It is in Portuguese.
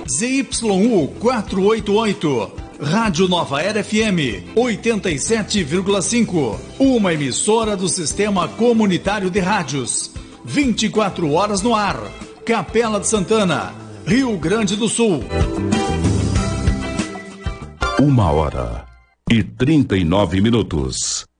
ZYU 488, Rádio Nova Era FM 87,5, uma emissora do Sistema Comunitário de Rádios, 24 horas no ar, Capela de Santana, Rio Grande do Sul. 1h39.